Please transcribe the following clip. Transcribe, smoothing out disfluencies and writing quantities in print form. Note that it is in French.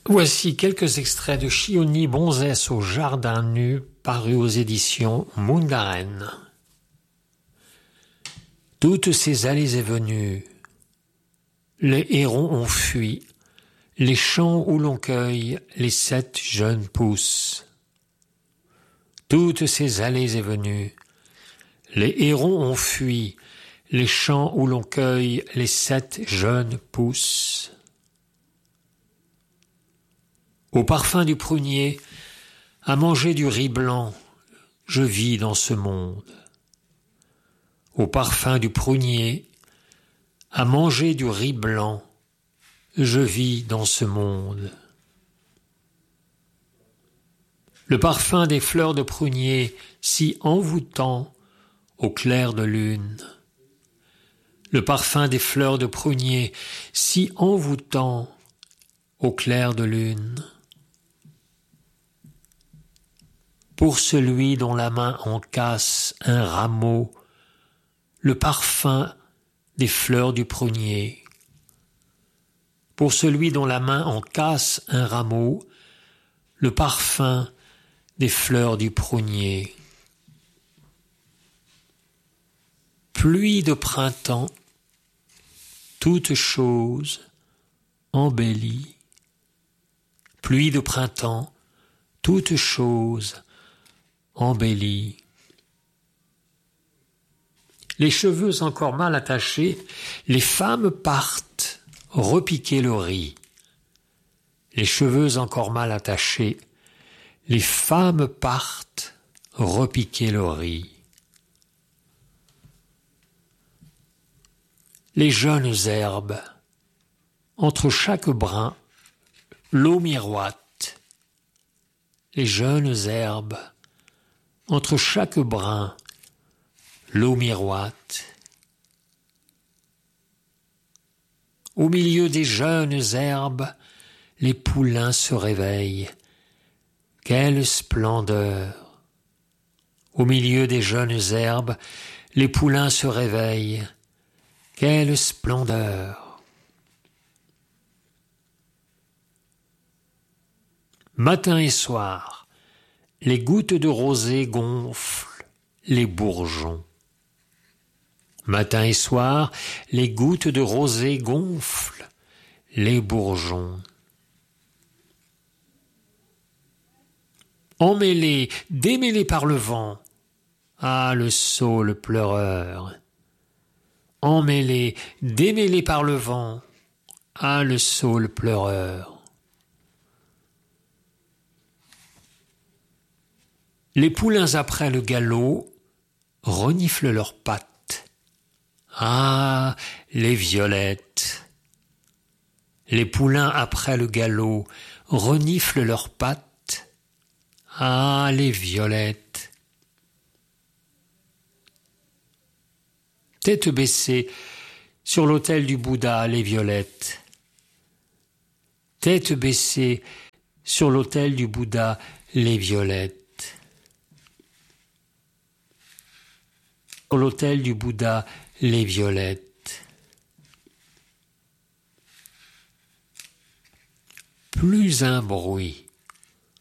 Voici quelques extraits de Chioni Bonzès au jardin nu, paru aux éditions Mundaren. Toutes ces allées et venues, les hérons ont fui, les champs où l'on cueille les 7 jeunes pousses. Toutes ces allées et venues, les hérons ont fui, les champs où l'on cueille les 7 jeunes pousses. Au parfum du prunier, à manger du riz blanc, je vis dans ce monde. Au parfum du prunier, à manger du riz blanc, je vis dans ce monde. Le parfum des fleurs de prunier, si envoûtant, au clair de lune. Le parfum des fleurs de prunier, si envoûtant, au clair de lune. Pour celui dont la main encasse un rameau, le parfum des fleurs du prunier. Pour celui dont la main encasse un rameau, le parfum des fleurs du prunier. Pluie de printemps, toute chose embellie. Pluie de printemps, toute chose embellie. Les cheveux encore mal attachés, les femmes partent repiquer le riz. Les cheveux encore mal attachés, les femmes partent repiquer le riz. Les jeunes herbes, entre chaque brin, l'eau miroite. Les jeunes herbes, entre chaque brin, l'eau miroite. Au milieu des jeunes herbes, les poulains se réveillent. Quelle splendeur! Au milieu des jeunes herbes, les poulains se réveillent. Quelle splendeur! Matin et soir, les gouttes de rosée gonflent les bourgeons. Matin et soir, les gouttes de rosée gonflent les bourgeons. Emmêlés, démêlés par le vent, ah le saule pleureur. Emmêlés, démêlés par le vent, ah le saule pleureur. Les poulains après le galop reniflent leurs pattes. Ah, les violettes. Les poulains après le galop reniflent leurs pattes. Ah, les violettes. Tête baissée sur l'autel du Bouddha, les violettes. Tête baissée sur l'autel du Bouddha, les violettes. Sur l'autel du Bouddha, les violettes. Plus un bruit,